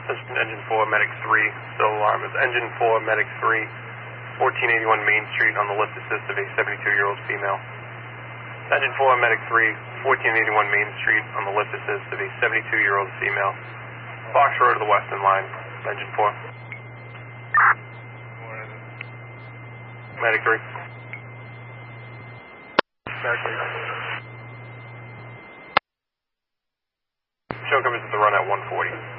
This is Engine 4, Medic 3, still alarm. It's Engine 4, Medic 3, 1481 Main Street on the lift assist of a 72-year-old female. Engine 4, Medic 3, 1481 Main Street on the lift assist of a 72-year-old female. Fox Road to the Western Line, Engine 4. Medic 3. Medic 3. Show comes at the run at 140.